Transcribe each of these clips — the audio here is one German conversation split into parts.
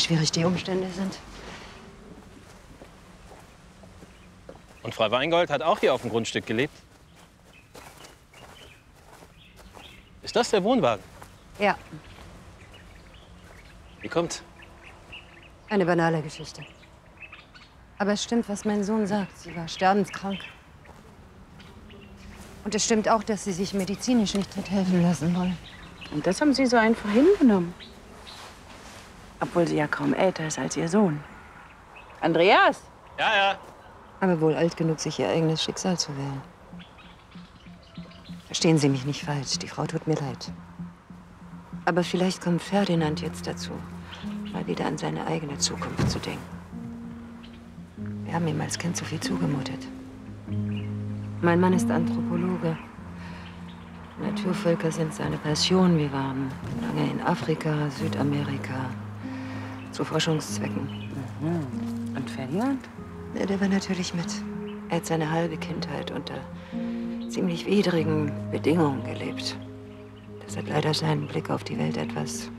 schwierig die Umstände sind. Und Frau Weingold hat auch hier auf dem Grundstück gelebt? Ist das der Wohnwagen? Ja, Wie kommt's? eine banale Geschichte. Aber es stimmt, was mein Sohn sagt. Sie war sterbenskrank. Und es stimmt auch, dass sie sich medizinisch nicht hat helfen lassen wollen. Und das haben Sie so einfach hingenommen. Obwohl sie ja kaum älter ist als Ihr Sohn. Andreas! Ja, ja. Aber wohl alt genug, sich ihr eigenes Schicksal zu wählen. Verstehen Sie mich nicht falsch, die Frau tut mir leid. Aber vielleicht kommt Ferdinand jetzt dazu, mal wieder an seine eigene Zukunft zu denken. Wir haben ihm als Kind so viel zugemutet. Mein Mann ist Anthropologe. Naturvölker sind seine Passion. Wir waren lange in Afrika, Südamerika, zu Forschungszwecken. Und Ferdinand? Ja, der war natürlich mit. Er hat seine halbe Kindheit unter ziemlich widrigen Bedingungen gelebt. Das hat leider seinen Blick auf die Welt etwas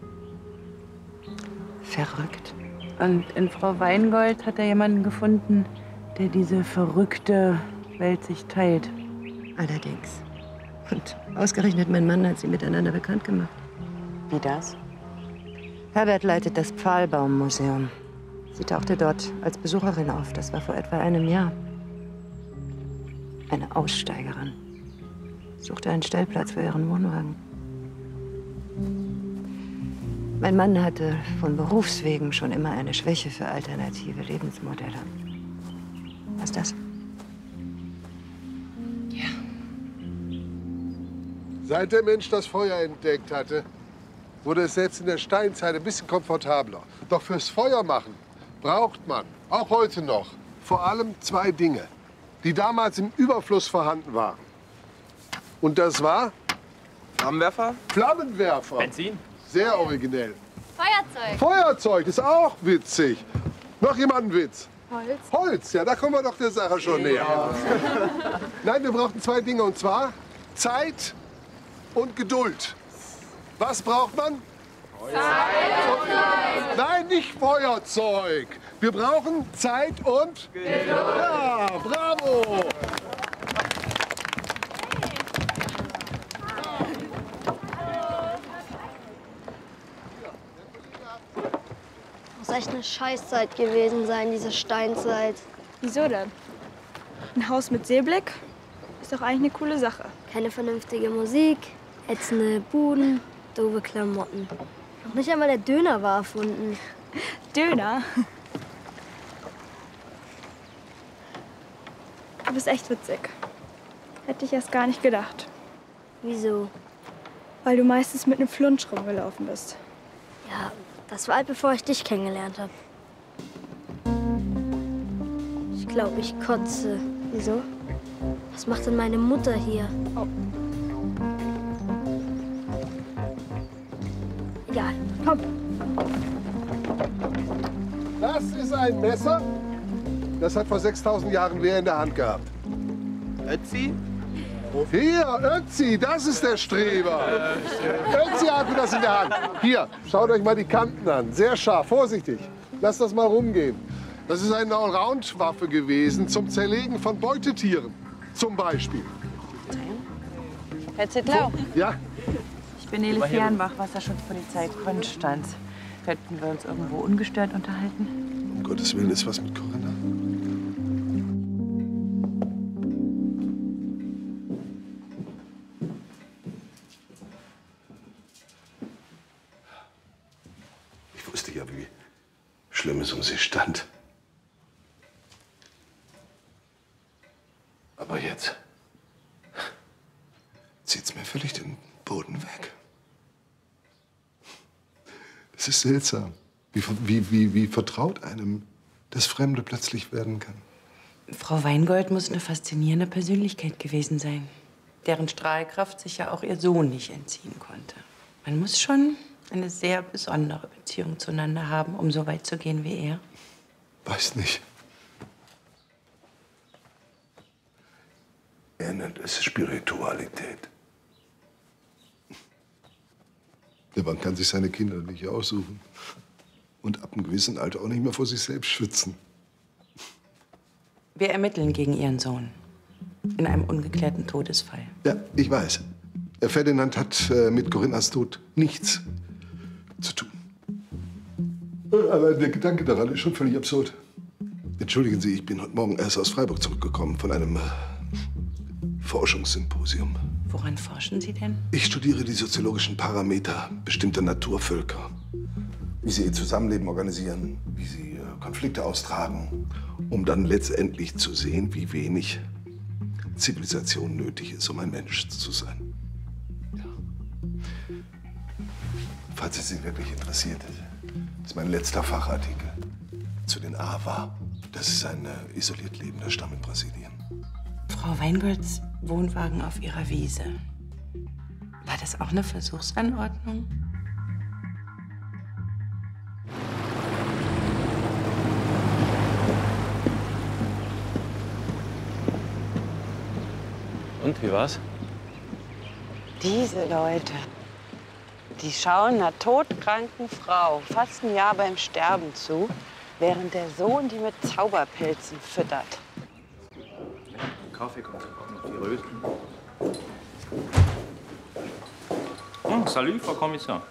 verrückt. Und in Frau Weingold hat er jemanden gefunden, der diese verrückte Welt sich teilt. Allerdings. Und ausgerechnet mein Mann hat sie miteinander bekannt gemacht. Wie das? Herbert leitet das Pfahlbaum-Museum. Sie tauchte dort als Besucherin auf. Das war vor etwa einem Jahr. Eine Aussteigerin. Suchte einen Stellplatz für ihren Wohnwagen. Mein Mann hatte von Berufswegen schon immer eine Schwäche für alternative Lebensmodelle. Was ist das? Seit der Mensch das Feuer entdeckt hatte, wurde es selbst in der Steinzeit ein bisschen komfortabler. Doch fürs Feuer machen braucht man, auch heute noch, vor allem zwei Dinge, die damals im Überfluss vorhanden waren. Und das war? Flammenwerfer? Flammenwerfer. Benzin? Sehr originell. Feuerzeug. Feuerzeug ist auch witzig. Noch jemand einen Witz? Holz. Holz, ja, da kommen wir doch der Sache schon näher. Nein, wir brauchten zwei Dinge, und zwar Zeit und Geduld. Was braucht man? Feuerzeug. Nein, nicht Feuerzeug. Wir brauchen Zeit und Geduld. Ja, bravo. Muss echt eine Scheißzeit gewesen sein, diese Steinzeit. Wieso denn? Ein Haus mit Seeblick ist doch eigentlich eine coole Sache. Keine vernünftige Musik, ätzende Buden, doofe Klamotten. Noch nicht einmal der Döner war erfunden. Döner? Du bist echt witzig. Hätte ich erst gar nicht gedacht. Wieso? Weil du meistens mit einem Flunsch rumgelaufen bist. Ja, das war alt, bevor ich dich kennengelernt habe. Ich glaube, ich kotze. Wieso? Was macht denn meine Mutter hier? Oh. Egal, komm. Das ist ein Messer. Das hat vor 6000 Jahren wer in der Hand gehabt? Ötzi? Hier, Ötzi, das ist der Streber. Ötzi hatte das in der Hand. Hier, schaut euch mal die Kanten an. Sehr scharf, vorsichtig. Lasst das mal rumgehen. Das ist eine Allround-Waffe gewesen zum Zerlegen von Beutetieren, zum Beispiel. Herr Zittlau, Ja, ich bin Nele Fernbach, Wasserschutzpolizei Konstanz. Könnten wir uns irgendwo ungestört unterhalten? um Gottes Willen, ist was mit Corinna? Ich wusste ja, wie schlimm es um sie stand. Aber jetzt zieht's mir völlig den Boden weg. Es ist seltsam, wie vertraut einem das Fremde plötzlich werden kann. Frau Weingold muss eine faszinierende Persönlichkeit gewesen sein, deren Strahlkraft sich ja auch ihr Sohn nicht entziehen konnte. Man muss schon eine sehr besondere Beziehung zueinander haben, um so weit zu gehen wie er. Weiß nicht. Er nennt es Spiritualität. Ja, man kann sich seine Kinder nicht aussuchen. Und ab einem gewissen Alter auch nicht mehr vor sich selbst schützen. Wir ermitteln gegen Ihren Sohn in einem ungeklärten Todesfall. Ja, ich weiß. Ferdinand hat mit Corinnas Tod nichts zu tun. Aber der Gedanke daran ist schon völlig absurd. Entschuldigen Sie, ich bin heute Morgen erst aus Freiburg zurückgekommen von einem Forschungssymposium. Woran forschen Sie denn? Ich studiere die soziologischen Parameter bestimmter Naturvölker. Wie sie ihr Zusammenleben organisieren, wie sie Konflikte austragen, um dann letztendlich zu sehen, wie wenig Zivilisation nötig ist, um ein Mensch zu sein. Ja. Falls es Sie wirklich interessiert, ist mein letzter Fachartikel zu den Awa. Das ist ein isoliert lebender Stamm in Brasilien. Frau Weingolds Wohnwagen auf Ihrer Wiese. War das auch eine Versuchsanordnung? Und, wie war's? Diese Leute, die schauen einer todkranken Frau fast ein Jahr beim Sterben zu, während der Sohn die mit Zauberpilzen füttert. Kaffee kommt noch die Rösen. Salut, Frau Kommissar.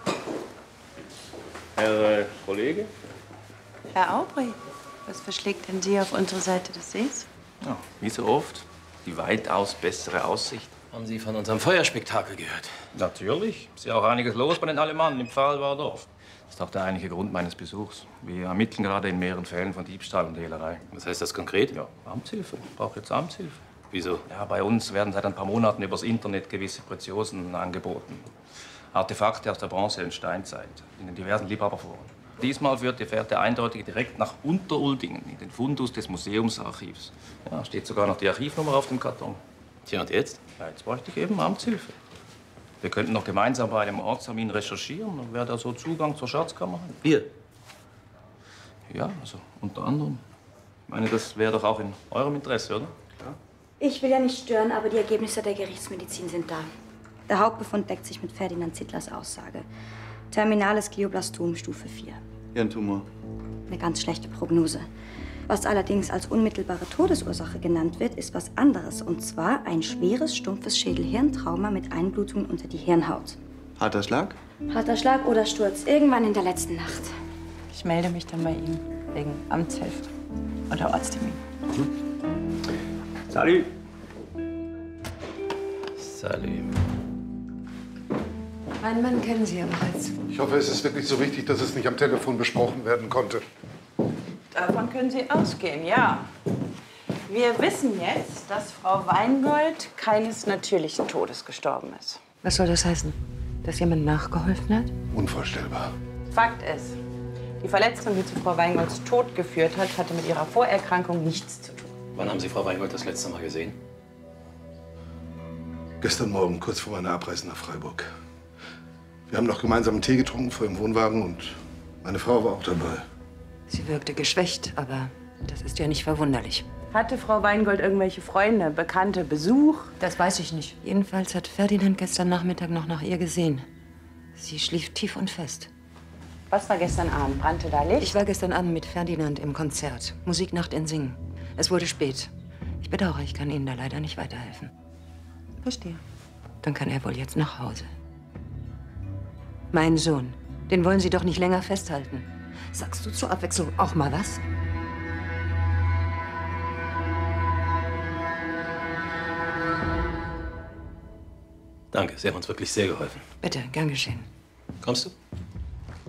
Herr Kollege? Herr Aubry, was verschlägt denn Sie auf unsere Seite des Sees? Ja, wie so oft, die weitaus bessere Aussicht. Haben Sie von unserem Feuerspektakel gehört? Natürlich. Ist ja auch einiges los bei den Alemannen im Pfahlbauerdorf. Das ist auch der eigentliche Grund meines Besuchs. Wir ermitteln gerade in mehreren Fällen von Diebstahl und Hehlerei. Was heißt das konkret? Ja, Amtshilfe. Ich brauche jetzt Amtshilfe. Wieso? Ja, bei uns werden seit ein paar Monaten übers Internet gewisse Preziosen angeboten. Artefakte aus der Bronze- und Steinzeit in den diversen Liebhaberforen. Diesmal führt die Fährte eindeutig direkt nach Unteruldingen, in den Fundus des Museumsarchivs. Ja, steht sogar noch die Archivnummer auf dem Karton. Tja, und jetzt? Ja, jetzt bräuchte ich eben Amtshilfe. Wir könnten noch gemeinsam bei einem Ortstermin recherchieren, dann wäre da so Zugang zur Schatzkammer. Wir? Ja, also unter anderem. Ich meine, das wäre doch auch in eurem Interesse, oder? Ja. Ich will ja nicht stören, aber die Ergebnisse der Gerichtsmedizin sind da. Der Hauptbefund deckt sich mit Ferdinand Zittlers Aussage. Terminales Glioblastom Stufe 4. Hirntumor. Eine ganz schlechte Prognose. Was allerdings als unmittelbare Todesursache genannt wird, ist was anderes. Und zwar ein schweres, stumpfes Schädel-Hirntrauma mit Einblutungen unter die Hirnhaut. Harter Schlag? Harter Schlag oder Sturz. Irgendwann in der letzten Nacht. Ich melde mich dann bei Ihnen wegen Amtshilfe oder Ortstermin. Salut. Salut. Meinen Mann kennen Sie ja bereits. Ich hoffe, es ist wirklich so wichtig, dass es nicht am Telefon besprochen werden konnte. Davon können Sie ausgehen, ja. Wir wissen jetzt, dass Frau Weingold keines natürlichen Todes gestorben ist. Was soll das heißen? Dass jemand nachgeholfen hat? Unvorstellbar. Fakt ist, die Verletzung, die zu Frau Weingolds Tod geführt hat, hatte mit ihrer Vorerkrankung nichts zu tun. Wann haben Sie Frau Weingold das letzte Mal gesehen? Gestern Morgen, kurz vor meiner Abreise nach Freiburg. Wir haben noch gemeinsam einen Tee getrunken vor dem Wohnwagen und meine Frau war auch dabei. Sie wirkte geschwächt, aber das ist ja nicht verwunderlich. Hatte Frau Weingold irgendwelche Freunde, Bekannte, Besuch? Das weiß ich nicht. Jedenfalls hat Ferdinand gestern Nachmittag noch nach ihr gesehen. Sie schlief tief und fest. Was war gestern Abend? Brannte da Licht? Ich war gestern Abend mit Ferdinand im Konzert. Musiknacht in Singen. Es wurde spät. Ich bedauere, ich kann Ihnen da leider nicht weiterhelfen. Verstehe. Dann kann er wohl jetzt nach Hause. Mein Sohn, den wollen Sie doch nicht länger festhalten. Sagst du zur Abwechslung auch mal was? Danke, Sie haben uns wirklich sehr geholfen. Bitte, gern geschehen. Kommst du?